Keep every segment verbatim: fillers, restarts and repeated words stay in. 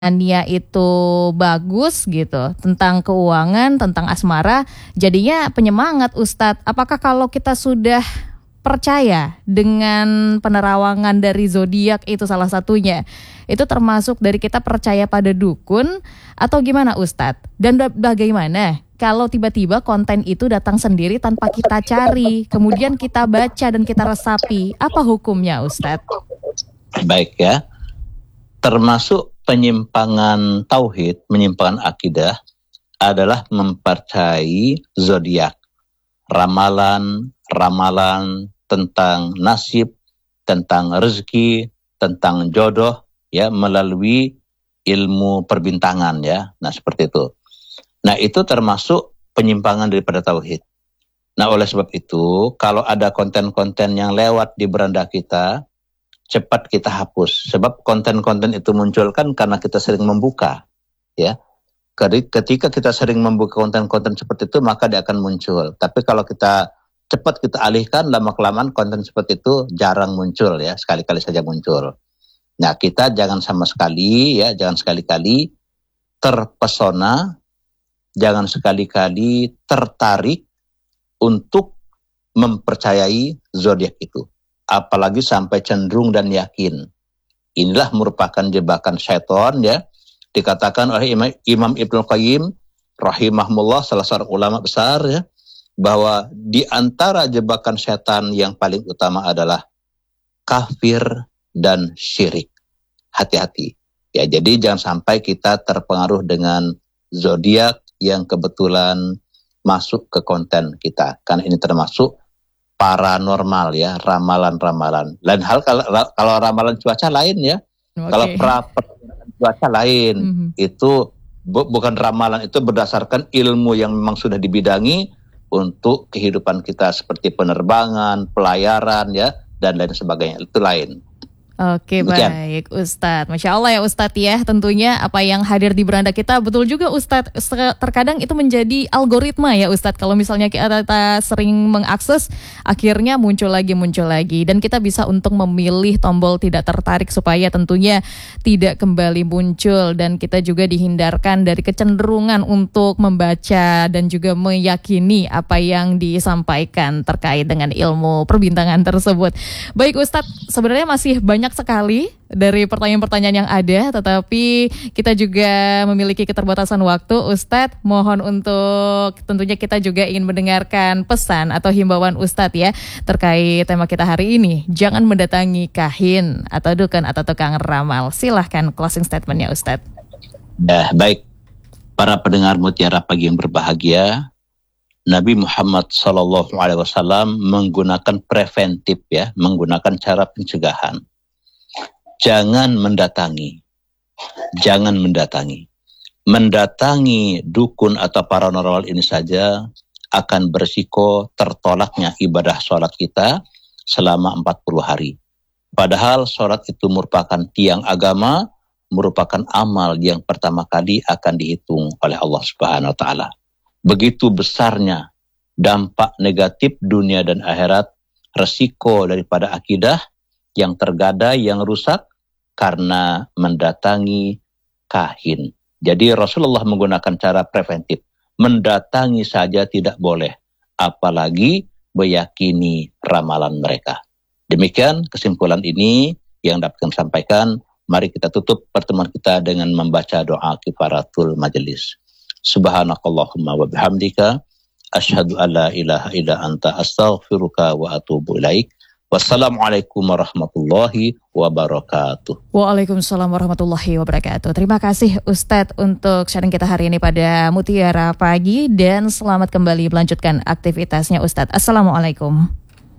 Nia itu bagus gitu tentang keuangan, tentang asmara, jadinya penyemangat Ustadz. Apakah kalau kita sudah percaya dengan penerawangan dari zodiak itu salah satunya, itu termasuk dari kita percaya pada dukun atau gimana Ustadz? Dan bagaimana kalau tiba-tiba konten itu datang sendiri tanpa kita cari, kemudian kita baca dan kita resapi, apa hukumnya Ustadz? Baik ya, termasuk penyimpangan tauhid, penyimpangan akidah adalah mempercayai zodiak, ramalan, ramalan tentang nasib, tentang rezeki, tentang jodoh ya melalui ilmu perbintangan ya. Nah, seperti itu. Nah, itu termasuk penyimpangan daripada tauhid. Nah, oleh sebab itu, kalau ada konten-konten yang lewat di beranda kita, cepat kita hapus. Sebab konten-konten itu muncul kan karena kita sering membuka. Ya. Ketika kita sering membuka konten-konten seperti itu, maka dia akan muncul. Tapi kalau kita cepat kita alihkan, lama-kelamaan konten seperti itu jarang muncul ya. Sekali-kali saja muncul. Nah, kita jangan sama sekali ya, jangan sekali-kali terpesona, jangan sekali-kali tertarik untuk mempercayai zodiak itu. Apalagi sampai cenderung dan yakin. Inilah merupakan jebakan syaitan ya. Dikatakan oleh Imam, Imam Ibnu Qayyim rahimahullah, salah seorang ulama besar ya, bahwa di antara jebakan syaitan yang paling utama adalah kafir dan syirik. Hati-hati. Ya, jadi jangan sampai kita terpengaruh dengan zodiak yang kebetulan masuk ke konten kita. Karena ini termasuk paranormal ya, ramalan-ramalan. Lain hal kalau, kalau ramalan cuaca lain ya. Okay. Kalau pra cuaca lain, mm-hmm. itu bu, bukan ramalan, itu berdasarkan ilmu yang memang sudah dibidangi untuk kehidupan kita seperti penerbangan, pelayaran ya, dan lain sebagainya. Itu lain. Oke, demikian. Baik Ustadz, Masya Allah ya Ustadz ya, tentunya apa yang hadir di beranda kita betul juga Ustadz, terkadang itu menjadi algoritma ya Ustadz, kalau misalnya kita sering mengakses akhirnya muncul lagi muncul lagi dan kita bisa untuk memilih tombol tidak tertarik supaya tentunya tidak kembali muncul, dan kita juga dihindarkan dari kecenderungan untuk membaca dan juga meyakini apa yang disampaikan terkait dengan ilmu perbintangan tersebut. Baik Ustadz, sebenarnya masih banyak sekali dari pertanyaan-pertanyaan yang ada, tetapi kita juga memiliki keterbatasan waktu. Ustadz, mohon untuk tentunya kita juga ingin mendengarkan pesan atau himbauan Ustadz ya terkait tema kita hari ini. Jangan mendatangi kahin atau dukun atau tukang ramal. Silahkan closing statementnya Ustadz. Nah, baik para pendengar Mutiara Pagi yang berbahagia, Nabi Muhammad Sallallahu Alaihi Wasallam menggunakan preventif ya, menggunakan cara pencegahan. Jangan mendatangi, jangan mendatangi. Mendatangi dukun atau paranormal ini saja akan berisiko tertolaknya ibadah sholat kita selama empat puluh hari. Padahal sholat itu merupakan tiang agama, merupakan amal yang pertama kali akan dihitung oleh Allah Subhanahu Wa Taala. Begitu besarnya dampak negatif dunia dan akhirat, resiko daripada akidah yang tergadai, yang rusak karena mendatangi kahin. Jadi Rasulullah menggunakan cara preventif. Mendatangi saja tidak boleh, apalagi meyakini ramalan mereka. Demikian kesimpulan ini yang dapat kami sampaikan. Mari kita tutup pertemuan kita dengan membaca doa kifaratul majelis. Subhanakallahumma wa bihamdika asyhadu an la ilaha illa anta astaghfiruka wa atubu ilaik. Wassalamualaikum warahmatullahi wabarakatuh. Waalaikumsalam warahmatullahi wabarakatuh. Terima kasih Ustadz untuk sharing kita hari ini pada Mutiara Pagi, dan selamat kembali melanjutkan aktivitasnya Ustadz. Assalamualaikum.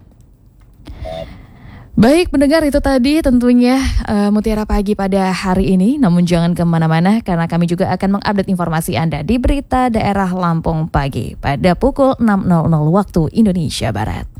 Baik pendengar, itu tadi tentunya uh, Mutiara Pagi pada hari ini. Namun jangan kemana-mana karena kami juga akan mengupdate informasi Anda di Berita Daerah Lampung Pagi pada pukul enam waktu Indonesia Barat.